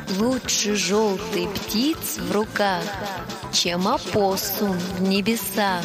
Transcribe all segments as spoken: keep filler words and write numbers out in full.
Лучше желтый птиц в руках, чем опоссум в небесах.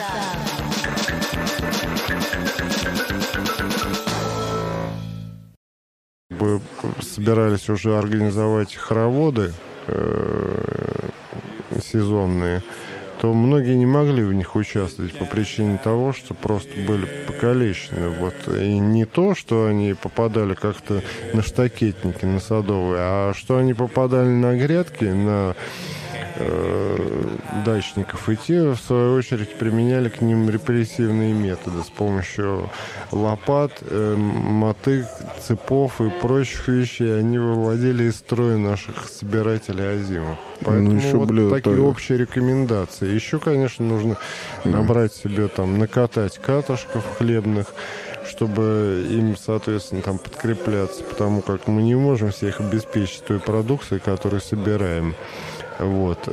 Мы собирались уже организовать хороводы э, сезонные, то многие не могли в них участвовать по причине того, что просто были покалечены. Вот. И не то, что они попадали как-то на штакетники, на садовые, а что они попадали на грядки, на э, дачников, и те, в свою очередь, применяли к ним репрессивные методы с помощью лопат, э, мотыг, цепов и прочих вещей. Они выводили из строя наших собирателей озимых. Поэтому ну, еще вот блюдо, такие то... общие рекомендации. Еще, конечно, нужно да. набрать себе, там, накатать катышков хлебных, чтобы им, соответственно, там подкрепляться, потому как мы не можем всех обеспечить той продукцией, которую собираем. Вот.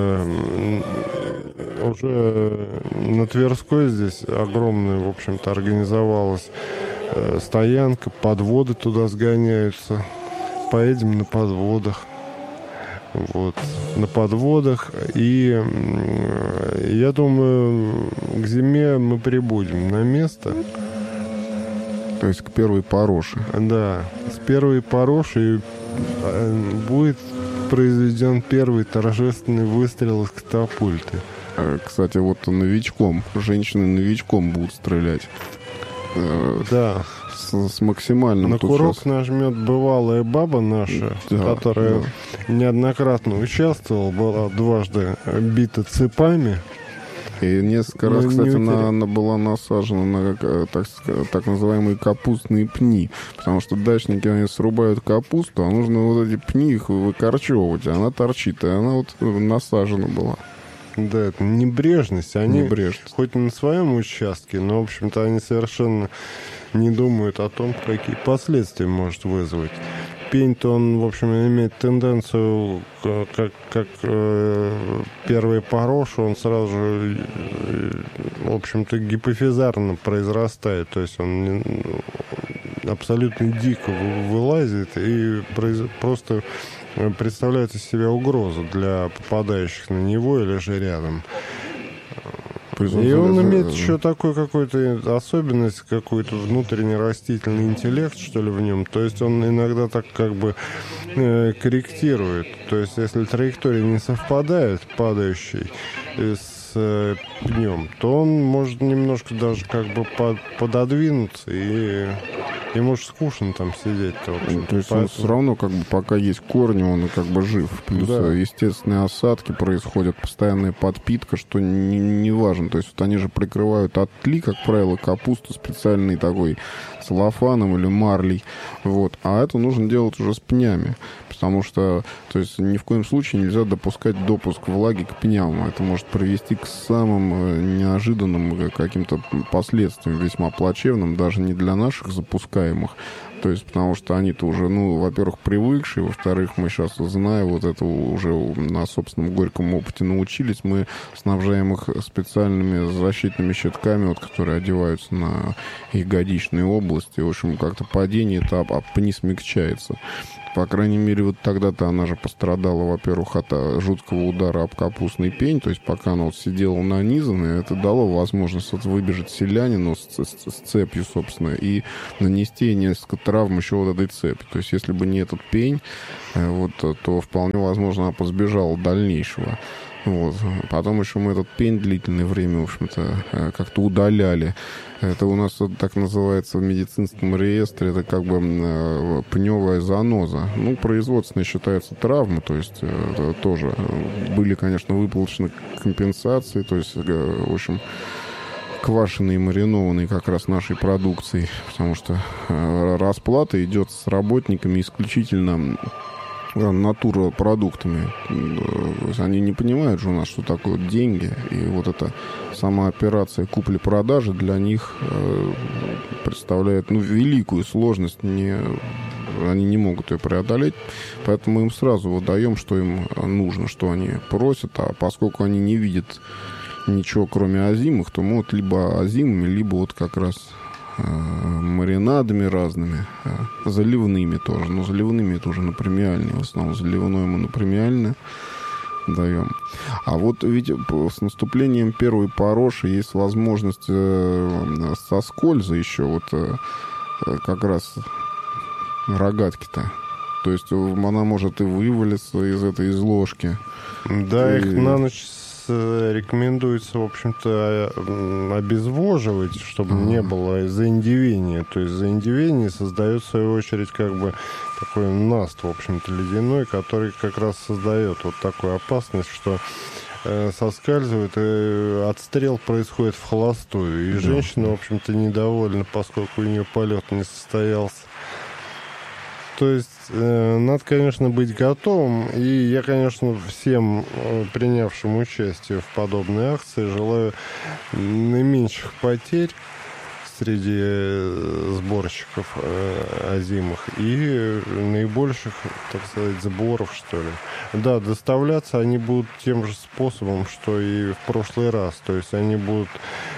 Уже на Тверской здесь огромная, в общем-то, организовалась стоянка, подводы туда сгоняются. Поедем на подводах. Вот. На подводах. И я думаю, к зиме мы прибудем на место. То есть к первой пороши. Да. С первой пороши будет произведен первый торжественный выстрел из катапульты. Кстати, вот новичком, женщины новичком будут стрелять. Да. С, с максимальным. На курок сейчас... нажмет бывалая баба наша, да, которая да. неоднократно участвовала, была дважды бита цепами. И несколько раз, кстати, на, она была насажена на так, так называемые капустные пни. Потому что дачники, они срубают капусту, а нужно вот эти пни их выкорчевывать. А она торчит, и она вот насажена была. Да, это небрежность. Они небрежность. Хоть и на своем участке, но, в общем-то, они совершенно не думают о том, какие последствия может вызвать. Пень-то он, в общем, имеет тенденцию, как, как э, первый порош, он сразу же, э, в общем-то, гипофизарно произрастает. То есть он не, абсолютно дико вылазит и произ, просто представляет из себя угрозу для попадающих на него или же рядом. И он имеет еще такой какой-то особенность, какой-то внутренний растительный интеллект, что ли, в нем. То есть он иногда так как бы э, корректирует. То есть если траектория не совпадает, падающей с э, пнем, то он может немножко даже как бы под, пододвинуться, и ему же скучно там сидеть. То есть поэтому... он все равно как бы пока есть корни, он как бы жив. Плюс да. естественные осадки происходят, постоянная подпитка, что не, не важно. То есть вот они же прикрывают от тли, как правило, капусту специальной такой целлофаном или марлей. Вот. А это нужно делать уже с пнями. Потому что, то есть, ни в коем случае нельзя допускать допуск влаги к пням. Это может привести к самым неожиданным каким-то последствиям, весьма плачевным, даже не для наших запускаемых. То есть, потому что они-то уже, ну, во-первых, привыкшие, во-вторых, мы сейчас, зная вот это, уже на собственном горьком опыте научились, мы снабжаем их специальными защитными щитками, вот, которые одеваются на ягодичные области. В общем, как-то падение-то об пни смягчается. По крайней мере, вот тогда-то она же пострадала, во-первых, от жуткого удара об капустный пень, то есть пока она вот сидела нанизанная, это дало возможность вот выбежать селянину с, с, с цепью, собственно, и нанести несколько травм еще вот этой цепи. То есть если бы не этот пень, вот, то вполне возможно она позбежала дальнейшего. Вот. Потом еще мы этот пень длительное время, в общем-то, как-то удаляли. Это у нас вот так называется в медицинском реестре, это как бы пневая заноза. Ну, производственная считается травма, то есть это тоже были, конечно, выплачены компенсации, то есть, в общем, квашеные, маринованные как раз нашей продукцией, потому что расплата идет с работниками исключительно натуропродуктами. Они не понимают же у нас, что такое деньги. И вот эта сама операция купли-продажи для них э, представляет, ну, великую сложность. Не, они не могут ее преодолеть. Поэтому мы им сразу выдаем, что им нужно, что они просят. А поскольку они не видят ничего, кроме озимых, то мы вот либо озимыми, либо вот как раз маринадами разными, заливными тоже. Но заливными это уже на премиальные. В основном заливное мы на премиальное даем. А вот ведь с наступлением первой пороши есть возможность со скольза еще вот как раз рогатки-то. То есть она может и вывалиться из этой из ложки. Да, и... их на ночь рекомендуется, в общем-то, обезвоживать, чтобы ага. не было заиндевения. То есть заиндевение создает, в свою очередь, как бы такой наст, в общем-то, ледяной, который как раз создает вот такую опасность, что э, соскальзывает, и отстрел происходит в холостую. И да. женщина, в общем-то, недовольна, поскольку у нее полет не состоялся. То есть э, надо, конечно, быть готовым. И я, конечно, всем э, принявшим участие в подобной акции желаю наименьших потерь среди э, сборщиков э, озимых и наибольших, так сказать, сборов, что ли. Да, доставляться они будут тем же способом, что и в прошлый раз. То есть они будут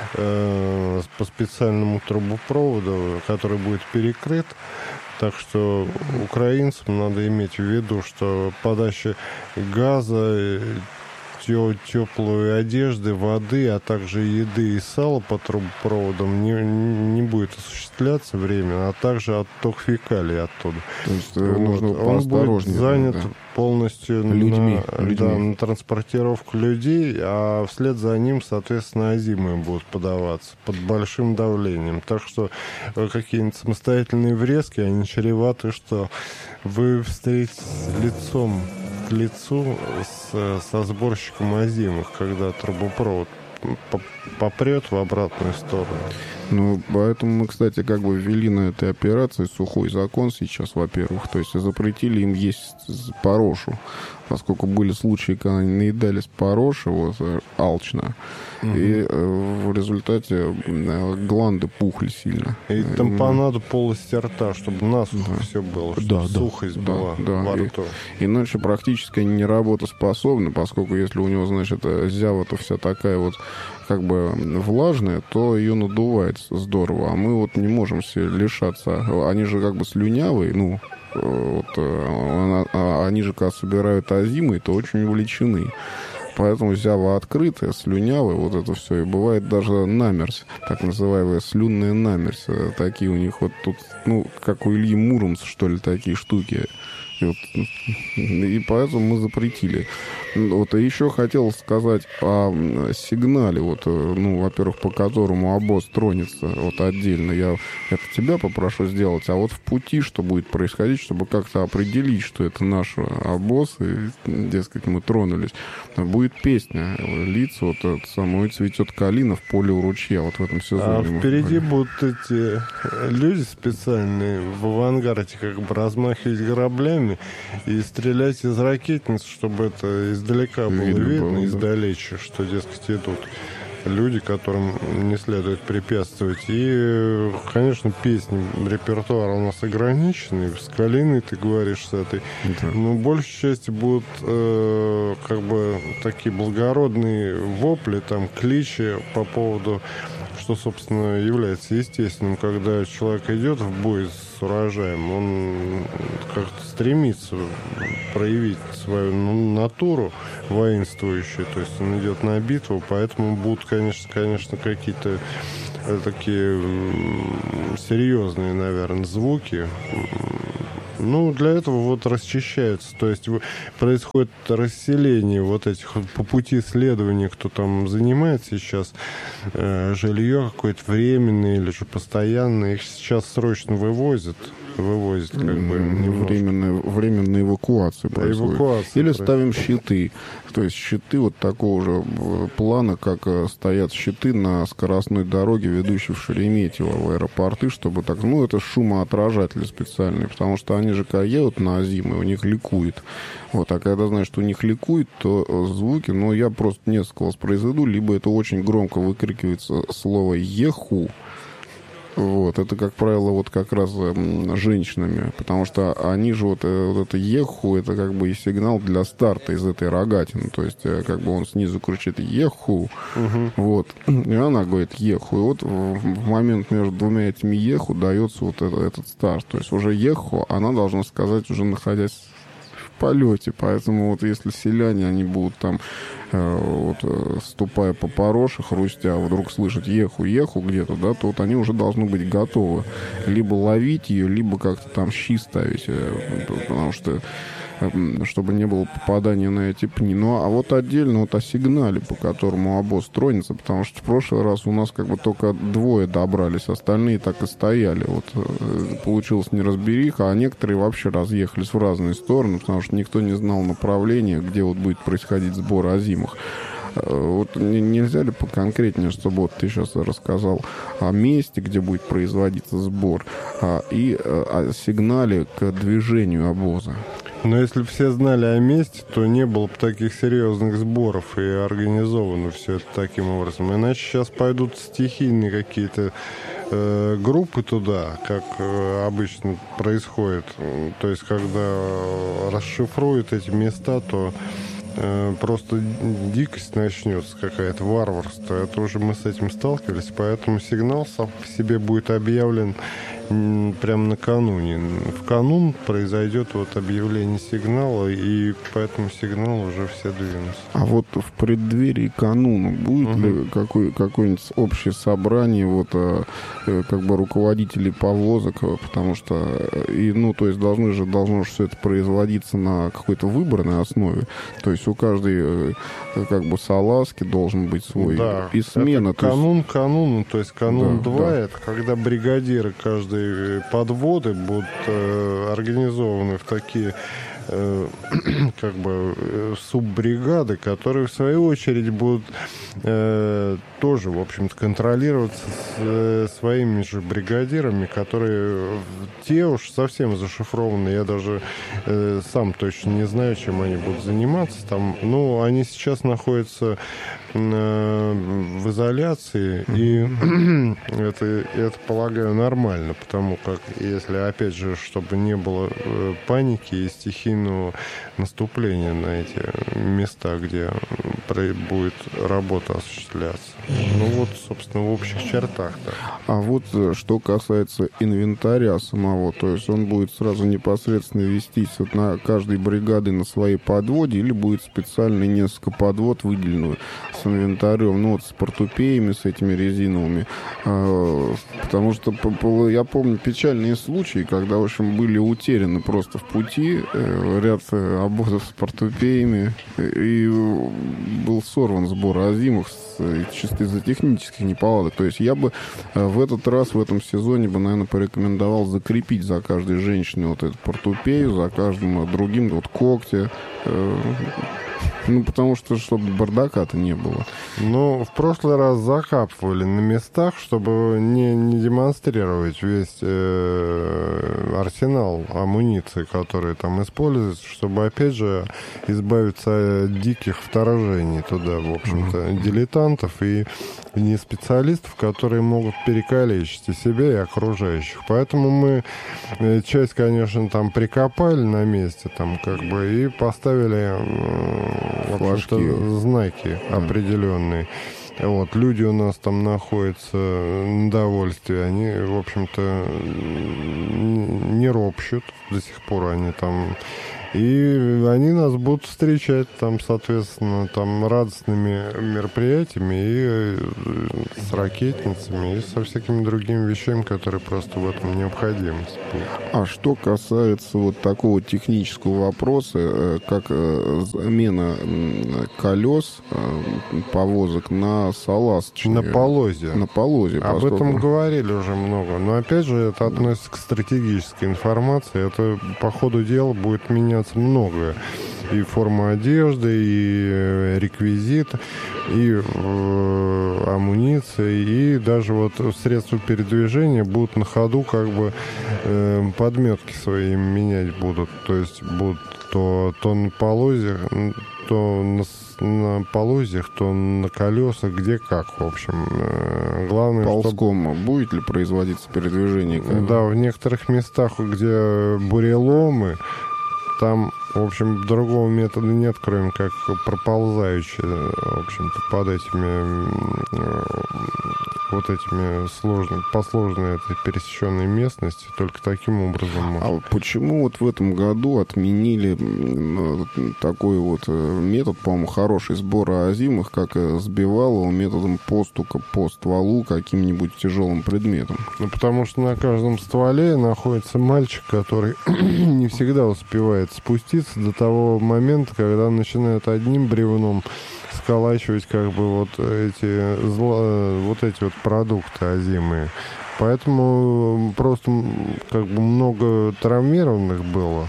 э, по специальному трубопроводу, который будет перекрыт. Так что украинцам надо иметь в виду, что подача газа, теплой одежды, воды, а также еды и сала по трубопроводам не, не будет осуществляться временно, а также отток фекалий оттуда. То есть вот. нужно Он будет занят да. полностью людьми, на, людьми. Да, на транспортировку людей, а вслед за ним, соответственно, озимые будут подаваться под большим давлением. Так что какие-нибудь самостоятельные врезки, они чреваты, что вы встретитесь лицом к лицу с, со сборщиком озимых, когда трубопровод попрет в обратную сторону. Ну, поэтому мы, кстати, как бы ввели на этой операции сухой закон сейчас, во-первых. То есть запретили им есть порошу. Поскольку были случаи, когда они наедались пороши, вот, алчно. Угу. И э, в результате э, гланды пухли сильно. И тампонаду полости рта, чтобы насухо да. все было, чтобы да, сухость да, была да, во да. рту. И, иначе практически они не работоспособны, поскольку если у него, значит, зява-то вся такая вот как бы влажная, то ее надувает здорово. А мы вот не можем себе лишаться. Они же как бы слюнявые, ну, вот, они же, когда собирают озимые, то очень увлечены. Поэтому зява открытая, слюнявая, вот это все. И бывает даже намерзь, так называемая слюнная намерзь. Такие у них вот тут, ну, как у Ильи Муромца, что ли, такие штуки. И, вот, и поэтому мы запретили. Вот, и еще хотел сказать о сигнале, вот, ну, во-первых, по которому обоз тронется, вот отдельно. Я это тебя попрошу сделать, а вот в пути, что будет происходить, чтобы как-то определить, что это наш обоз, и, дескать, мы тронулись. Будет песня литься, вот это самое «Цветет калина в поле у ручья», вот в этом сезоне. А впереди будут эти люди специальные в авангарде как бы размахивать граблями и стрелять из ракетниц, чтобы это издалека было видно, видно было, издалече, да. что, дескать, идут люди, которым не следует препятствовать. И, конечно, песни, репертуар у нас ограниченный. С Калиной, ты говоришь, с этой. Да. Но большей части будут э, как бы такие благородные вопли, там, кличи по поводу, что, собственно, является естественным, когда человек идет в бой с урожаем, он как-то стремится проявить свою натуру воинствующую, то есть он идет на битву, поэтому будут, конечно, конечно, какие-то такие серьезные, наверное, звуки. Ну, для этого вот расчищаются, то есть происходит расселение вот этих по пути следования, кто там занимает сейчас э, жилье какое-то временное или же постоянное, их сейчас срочно вывозят. вывозят как бы временная, временная эвакуация происходит. Эвакуация Или происходит. ставим щиты. То есть щиты вот такого же плана, как стоят щиты на скоростной дороге, ведущей в Шереметьево, в аэропорты, чтобы так... Ну, это шумоотражатели специальные, потому что они же, когда едут на зиму, у них ликует. Вот, а когда знаешь, что у них ликует, то звуки, ну, я просто несколько воспроизведу, либо это очень громко выкрикивается слово «еху», Вот, это, как правило, вот как раз м, женщинами, потому что они же вот, э, вот это еху, это как бы и сигнал для старта из этой рогатины, то есть э, как бы он снизу кричит еху, угу. Вот, и она говорит еху, и вот в, в момент между двумя этими еху дается вот это, этот старт, то есть уже еху она должна сказать, уже находясь в полете, поэтому вот если селяне, они будут там вот, ступая по пороше, хрустя, вдруг слышать еху-еху где-то, да, то вот они уже должны быть готовы либо ловить ее, либо как-то там щи ставить, потому что чтобы не было попадания на эти пни. Ну, а вот отдельно вот о сигнале, по которому обоз тронется, потому что в прошлый раз у нас как бы только двое добрались, остальные так и стояли. Вот получилась неразбериха, а некоторые вообще разъехались в разные стороны, потому что никто не знал направления, где вот будет происходить сбор озимых. Вот нельзя ли поконкретнее, чтобы вот ты сейчас рассказал о месте, где будет производиться сбор, и о сигнале к движению обоза? Но если бы все знали о месте, то не было бы таких серьезных сборов и организовано все это таким образом. Иначе сейчас пойдут стихийные какие-то э, группы туда, как э, обычно происходит. То есть, когда расшифруют эти места, то э, просто дикость начнется какая-то, варварство. Это уже мы с этим сталкивались, поэтому сигнал сам по себе будет объявлен прямо накануне. В канун произойдет вот объявление сигнала, и по этому сигналу уже все двинутся. А вот в преддверии кануна будет угу. ли какой, какое-нибудь общее собрание вот, как бы руководителей повозок, потому что, и, ну, то есть должны же, должно же все это производиться на какой-то выборной основе, то есть у каждой как бы салазки должен быть свой, да, и смена. Это канун есть... кануну, то есть канун да, два, да. Это когда бригадиры каждой подводы будут э, организованы в такие э, как бы э, суббригады, которые в свою очередь будут э, тоже, в общем-то, контролироваться с, э, своими же бригадирами, которые те уж совсем зашифрованы. Я даже э, сам точно не знаю, чем они будут заниматься там. Ну, они сейчас находятся в изоляции, и это, это, полагаю, нормально, потому как, если, опять же, чтобы не было паники и стихийного наступления на эти места, где будет работа осуществляться. Ну вот, собственно, в общих чертах-то. А вот что касается инвентаря самого, то есть он будет сразу непосредственно вестись вот на каждой бригады на своей подводе, или будет специально несколько подвод выделено с инвентарем, ну вот с портупеями, с этими резиновыми, а, потому что я помню печальные случаи, когда, в общем, были утеряны просто в пути э, ряд обозов с портупеями, и был сорван сбор озимых чисто из-за технических неполадок. То есть я бы в этот раз, в этом сезоне бы, наверное, порекомендовал закрепить за каждой женщиной вот эту портупею, за каждым другим вот когти. Ну, потому что, чтобы бардака-то не было. Ну, в прошлый раз закапывали на местах, чтобы не, не демонстрировать весь э, арсенал амуниции, который там используется, чтобы, опять же, избавиться от диких вторжений туда, в общем-то, mm-hmm. дилетантов и не специалистов, которые могут перекалечить и себя, и окружающих. Поэтому мы э, часть, конечно, там прикопали на месте, там, как бы, и поставили э, знаки определенные. Вот, люди у нас там находятся на довольстве, они, в общем-то, не ропщут до сих пор, они там... И они нас будут встречать там, соответственно, там радостными мероприятиями и с ракетницами, и со всякими другими вещами, которые просто в этом необходимы. А что касается вот такого технического вопроса, как замена колес повозок на салазочные? На полозе. На полозе. Об поскольку... этом говорили уже много. Но опять же, это относится к стратегической информации. Это по ходу дела будет меняться многое. И форма одежды, и реквизит, и э, амуниция, и даже вот средства передвижения будут на ходу, как бы э, подметки свои менять будут. То есть будут то, то на полозе, то на, на полозьях, то на колесах, где как, в общем. Главное, ползком чтобы... будет ли производиться передвижение? Как? Да, в некоторых местах, где буреломы, там, в общем, другого метода нет, кроме как проползающие, в общем-то, под этими вот этими сложными, по сложной этой пересеченной местности, только таким образом можно. А почему вот в этом году отменили такой вот метод, по-моему, хороший, сбора озимых, как сбивалово методом постука по стволу каким-нибудь тяжелым предметом? Ну, потому что на каждом стволе находится мальчик, который не всегда успевает спуститься до того момента, когда начинают одним бревном сколачивать как бы вот эти, зло, вот эти вот продукты озимые. Поэтому просто как бы много травмированных было.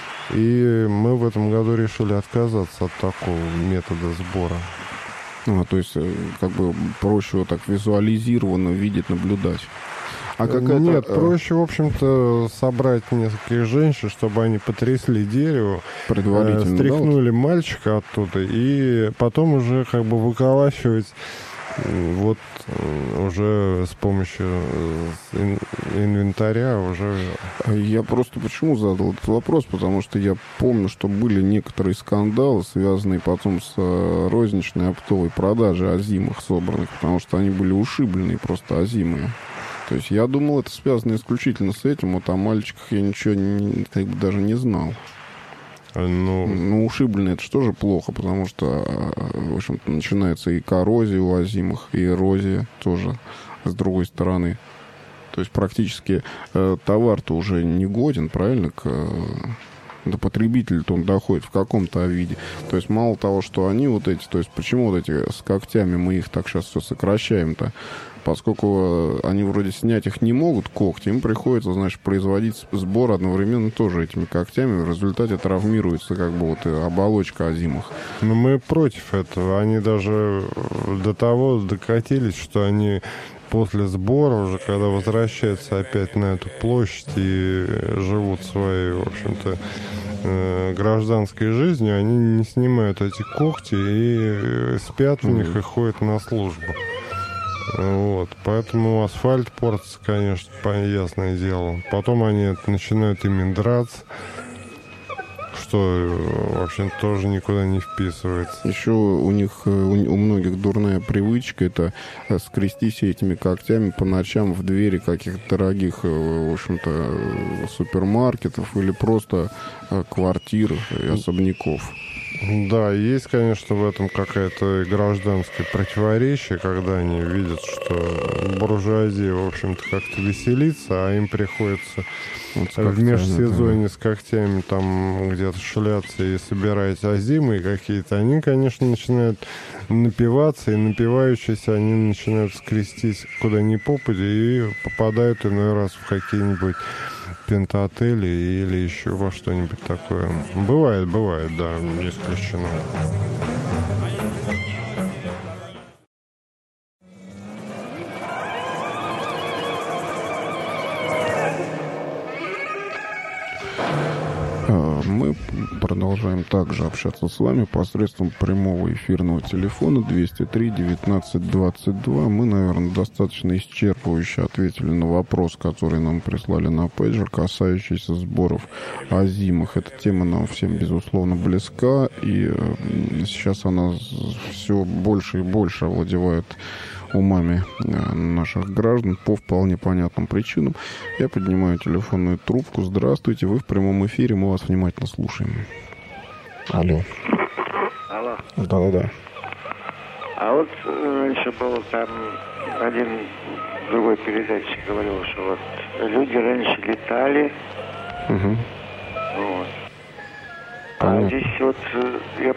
И мы в этом году решили отказаться от такого метода сбора. А, то есть как бы проще вот так визуализированно видеть, наблюдать. А как Нет, это... проще, в общем-то, собрать нескольких женщин, чтобы они потрясли дерево, предварительно, э, стряхнули да, вот? мальчика оттуда, и потом уже как бы выколачивать вот уже с помощью инвентаря уже... Я просто почему задал этот вопрос? Потому что я помню, что были некоторые скандалы, связанные потом с розничной оптовой продажей озимых собранных, потому что они были ушибленные просто озимые. То есть я думал, это связано исключительно с этим, вот о мальчиках я ничего не, как бы даже не знал. Ну, ну ушибленные это же тоже плохо, потому что, в общем-то, начинается и коррозия у озимых, и эрозия тоже с другой стороны. То есть практически э, товар-то уже не годен, правильно, к... до потребителя-то он доходит в каком-то виде. То есть мало того, что они вот эти, то есть почему вот эти с когтями мы их так сейчас все сокращаем-то, поскольку они вроде снять их не могут, когти, им приходится, значит, производить сбор одновременно тоже этими когтями, в результате травмируется как бы вот оболочка озимых. Но мы против этого, они даже до того докатились, что они после сбора уже, когда возвращаются опять на эту площадь и живут своей, в общем-то, э, гражданской жизнью, они не снимают эти когти и спят в них и ходят на службу. Вот, поэтому асфальт портится, конечно, ясное дело. Потом они начинают ими драться, что, в общем, тоже никуда не вписывается. Еще у них, у, у многих дурная привычка — это скрести все этими когтями по ночам в двери каких-то дорогих, в общем-то, супермаркетов или просто квартир и особняков. Да, есть, конечно, в этом какое-то гражданское противоречие, когда они видят, что буржуазия, в общем-то, как-то веселится, а им приходится вот когтями, в межсезонье да. с когтями там где-то шляться и собирать озимые какие-то. Они, конечно, начинают напиваться, и напивающиеся они начинают скрестись куда ни попадя и попадают иной раз в какие-нибудь пентаотели или еще во что-нибудь такое. Бывает, бывает, да, не исключено. Мы продолжаем также общаться с вами посредством прямого эфирного телефона двести три девятнадцать двадцать два. Мы, наверное, достаточно исчерпывающе ответили на вопрос, который нам прислали на пейджер, касающийся сборов озимых. Эта тема нам всем, безусловно, близка, и сейчас она все больше и больше овладевает умами наших граждан по вполне понятным причинам. Я поднимаю телефонную трубку. Здравствуйте, вы в прямом эфире, мы вас внимательно слушаем. Алло. Алло. Да-да-да. А вот раньше был там один другой передатчик говорил, что вот люди раньше летали. Угу. Вот. Понятно. А здесь вот я